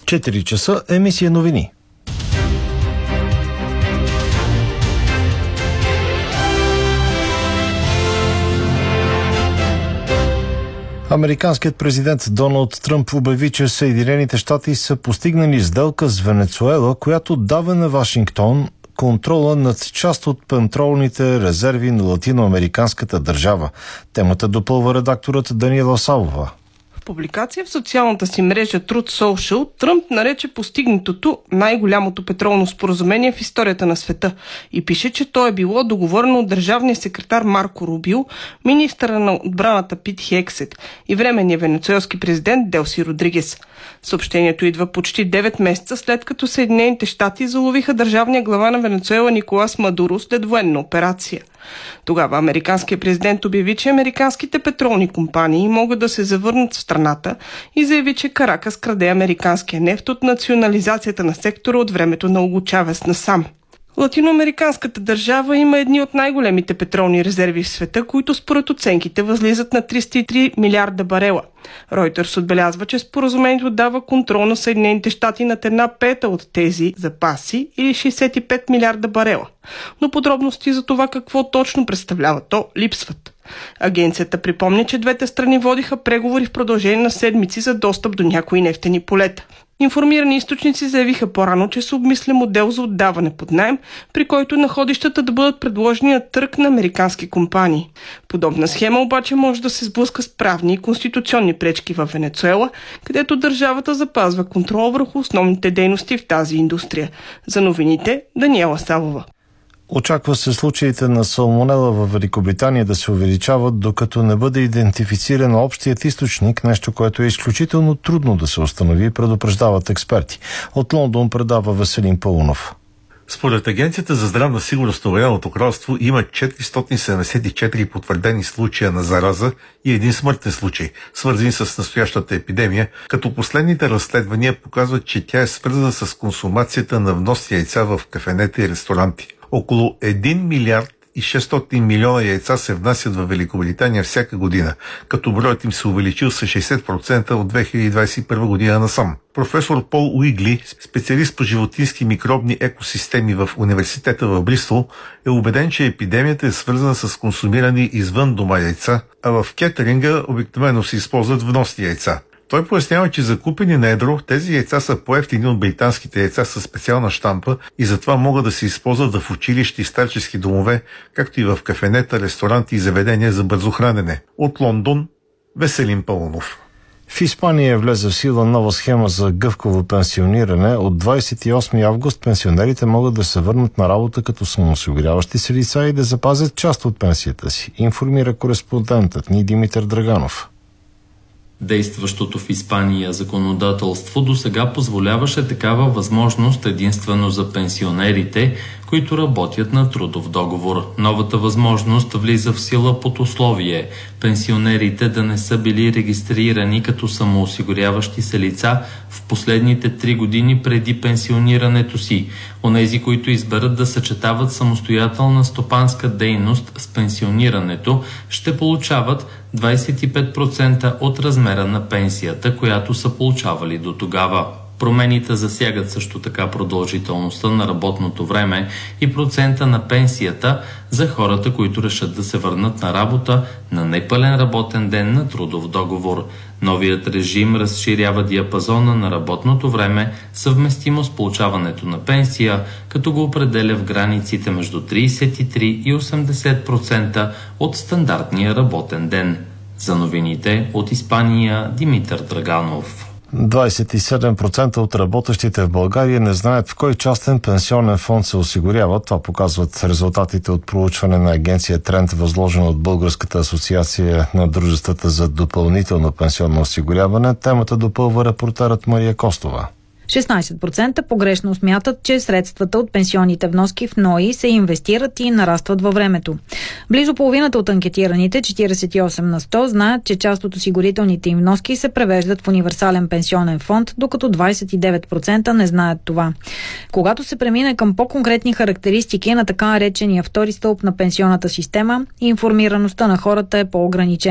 4 часа, емисия новини. Американският президент Доналд Тръмп обяви, че Съединените щати са постигнали сделка с Венецуела, която дава на Вашингтон контрола над част от петролните резерви на латиноамериканската държава. Темата допълва редакторът Даниела Савова. В публикация в социалната си мрежа Truth Social, Тръмп нарече постигнатото най-голямото петролно споразумение в историята на света и пише, че то е било договорено от държавния секретар Марко Рубио, министъра на отбраната Пит Хексет и временния венецуелски президент Делси Родригес. Съобщението идва почти 9 месеца след като Съединените щати заловиха държавния глава на Венецуела Николас Мадуро след военна операция. Тогава американският президент обяви, че американските петролни компании могат да се завърнат в страната и заяви, че Каракас краде американския нефт от национализацията на сектора от времето на Уго Чавес насам. Латиноамериканската държава има едни от най-големите петролни резерви в света, които според оценките възлизат на 303 милиарда барела. Ройтерс отбелязва, че споразумението дава контрол на Съединените щати над 1/5 от тези запаси или 65 милиарда барела. Но подробности за това какво точно представлява то липсват. Агенцията припомня, че двете страни водиха преговори в продължение на седмици за достъп до някои нефтени полета. Информирани източници заявиха по-рано, че се обмисля модел за отдаване под наем, при който находищата да бъдат предложени на търг на американски компании. Подобна схема обаче може да се сблъска с правни и конституционни пречки в Венецуела, където държавата запазва контрол върху основните дейности в тази индустрия. За новините, Даниела Савова. Очаква се случаите на салмонела в Великобритания да се увеличават, докато не бъде идентифициран общият източник, нещо, което е изключително трудно да се установи, предупреждават експерти. От Лондон предава Веселин Паунов. Според Агенцията за здравна сигурност на Обединеното кралство има 474 потвърдени случая на зараза и един смъртен случай, свързани с настоящата епидемия, като последните разследвания показват, че тя е свързана с консумацията на вносни яйца в кафенета и ресторанти. Около 1 милиард и 600 милиона яйца се внасят в Великобритания всяка година, като броят им се увеличил с 60% от 2021 година насам. Професор Пол Уигли, специалист по животински микробни екосистеми в университета в Бристол, е убеден, че епидемията е свързана с консумирани извън дома яйца, а в кетеринга обикновено се използват вносни яйца. Той пояснява, че закупени на едро, тези яйца са по-евтини от британските яйца със специална щампа и затова могат да се използват в училища и старчески домове, както и в кафенета, ресторанти и заведения за бързо хранене. От Лондон, Веселин Паунов. В Испания влезе в сила нова схема за гъвкаво пенсиониране. От 28 август пенсионерите могат да се върнат на работа като самоосигуряващи се лица и да запазят част от пенсията си, информира кореспондентът ни Димитър Драганов. Действащото в Испания законодателство досега позволяваше такава възможност единствено за пенсионерите, които работят на трудов договор. Новата възможност влиза в сила под условие пенсионерите да не са били регистрирани като самоосигуряващи се лица в последните 3 години преди пенсионирането си. Онези, които изберат да съчетават самостоятелна стопанска дейност с пенсионирането, ще получават 25% от размера на пенсията, която са получавали до тогава. Промените засягат също така продължителността на работното време и процента на пенсията за хората, които решат да се върнат на работа на непълен работен ден на трудов договор. Новият режим разширява диапазона на работното време, съвместимо с получаването на пенсия, като го определя в границите между 33 и 80% от стандартния работен ден. За новините от Испания, Димитър Драганов. 27% от работещите в България не знаят в кой частен пенсионен фонд се осигуряват. Това показват резултатите от проучване на агенция Тренд, възложено от Българската асоциация на дружествата за допълнително пенсионно осигуряване. Темата допълва репортерът Мария Костова. 16% погрешно смятат, че средствата от пенсионните вноски в НОИ се инвестират и нарастват във времето. Близо половината от анкетираните, 48%, знаят, че част от осигурителните им вноски се превеждат в универсален пенсионен фонд, докато 29% не знаят това. Когато се премине към по-конкретни характеристики на така наречения втори стълб на пенсионната система, информираността на хората е по-ограничена.